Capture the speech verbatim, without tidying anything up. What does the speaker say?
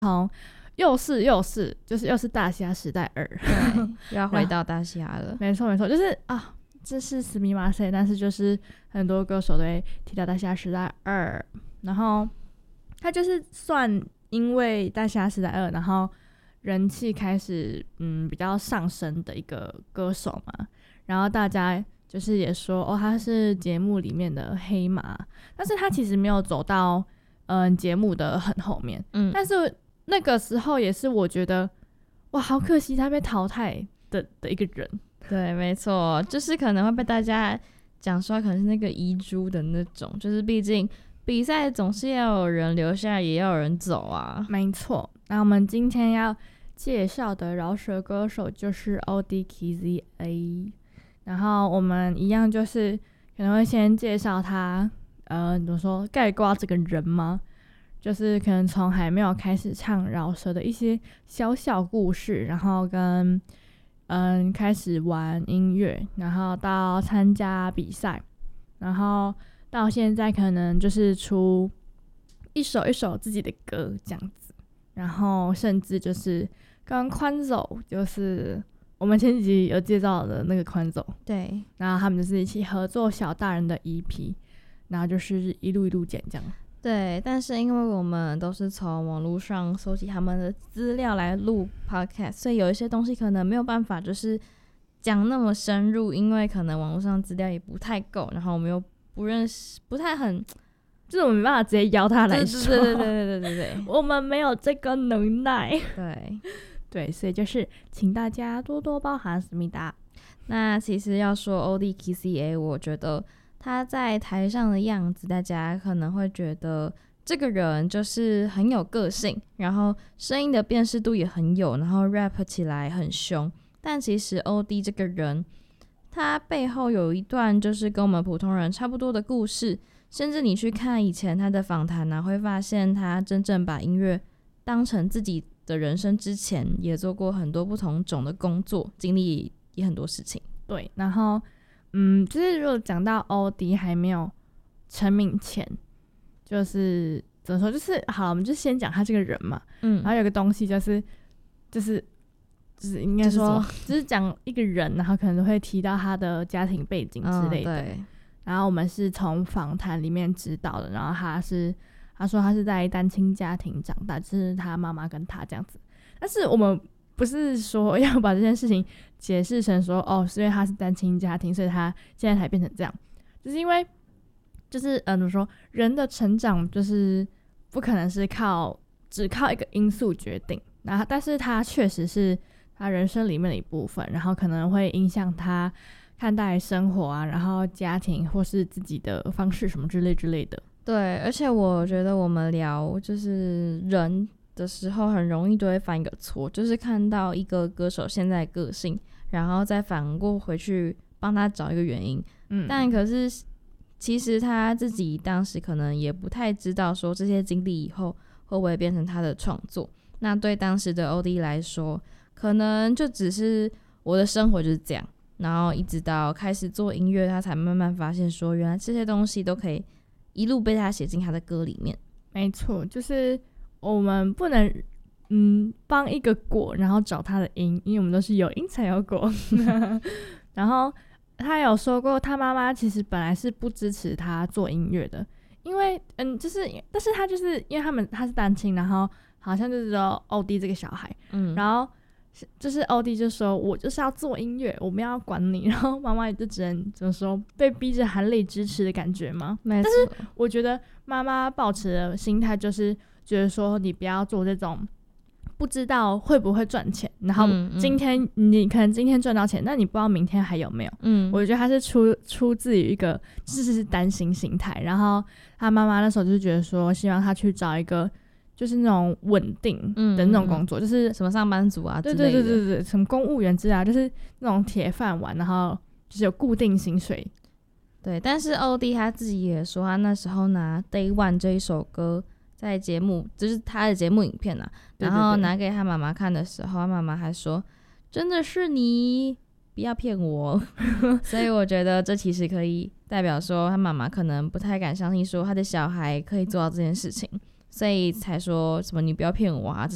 从又是又是就是又是大虾时代二， 对，又要回到大虾了。 没错没错，就是啊，这是死密马塞，但是就是很多歌手都会提到大虾时代二，然后他就是算因为大虾时代二，然后人气开始嗯比较上升的一个歌手嘛，然后大家就是也说哦他是节目里面的黑马，但是他其实没有走到嗯节目的很后面，嗯，但是那个时候也是我觉得哇好可惜他被淘汰的的一个人。 对，没错，就是可能会被大家讲说可能是那个遗珠的那种，就是毕竟比赛总是要有人留下也要有人走啊。 没错，那我们今天要介绍的饶舌歌手就是 O D K Z A， 然后我们一样就是可能会先介绍他呃怎么说概括这个人吗，就是可能从还没有开始唱饶舌的一些小小故事，然后跟嗯开始玩音乐，然后到参加比赛，然后到现在可能就是出一首一首自己的歌这样子，然后甚至就是跟宽走，就是我们前几集有介绍的那个宽走， 对， 然后他们就是一起合作小大人的 E P， 然后就是一路一路剪这样。 对，但是因为我们都是从网络上搜集他们的资料来录 podcast， 所以有一些东西可能没有办法就是讲那么深入，因为可能网络上资料也不太够，然后我们又不认识，不太很， 就是我们没办法直接邀他来说， 对对对对对对对， 我们没有这个能耐， 对对，所以就是请大家多多包涵，思密达。 那其实要说 O D K Z A， 我觉得他在台上的样子，大家可能会觉得这个人就是很有个性，然后声音的辨识度也很有，然后 rap 起来很凶。但其实 O D 这个人，他背后有一段就是跟我们普通人差不多的故事，甚至你去看以前他的访谈啊，会发现他真正把音乐当成自己的人生之前，也做过很多不同种的工作，经历也很多事情。 对，然后嗯，就是如果讲到 O D 还没有成名前，就是怎么说，就是好，我们就先讲他这个人嘛，嗯，然后有个东西就是就是就是应该说就是讲一个人，然后可能会提到他的家庭背景之类的，嗯，对，然后我们是从访谈里面知道的，然后他是他说他是在单亲家庭长大，就是他妈妈跟他这样子，但是我们不是说要把这件事情解释成说哦是因为他是单亲家庭所以他现在才变成这样，就是因为就是呃怎么说，人的成长就是不可能是靠只靠一个因素决定，然后但是他确实是他人生里面的一部分，然后可能会影响他看待生活啊，然后家庭或是自己的方式什么之类之类的。 对，而且我觉得我们聊就是人的时候很容易都会犯一个错，就是看到一个歌手现在的个性，然后再反过回去帮他找一个原因，嗯，但可是其实他自己当时可能也不太知道说这些经历以后会不会变成他的创作，那对当时的 O D 来说可能就只是我的生活就是这样，然后一直到开始做音乐他才慢慢发现说原来这些东西都可以一路被他写进他的歌里面。 没错，就是我们不能嗯帮一个果然后找他的因，因为我们都是有因才有果然后他有说过他妈妈其实本来是不支持他做音乐的，因为嗯就是但是他就是因为他们他是单亲，然后好像就是说 O D 这个小孩，嗯，然后就是 O D 就说我就是要做音乐，我们要管你，然后妈妈也就只能怎么说被逼着含泪支持的感觉嘛。但是我觉得妈妈抱持的心态就是觉得说你不要做这种不知道会不会赚钱，然后今天、嗯嗯、你可能今天赚到钱，但你不知道明天还有没有，嗯，我觉得他是出出自于一个就是担心心态，然后他妈妈那时候就觉得说希望他去找一个就是那种稳定的那种工作，嗯嗯嗯，就是什么上班族啊之类的， 对对对对对，什么公务员之类啊，就是那种铁饭碗，然后就是有固定薪水。 对，但是 O D 他自己也说他那时候拿 Day One 这一首歌在节目，就是他的节目影片啊， 对对对， 然后拿给他妈妈看的时候，他妈妈还说真的是你，不要骗我所以我觉得这其实可以代表说他妈妈可能不太敢相信说他的小孩可以做到这件事情，所以才说什么你不要骗我啊这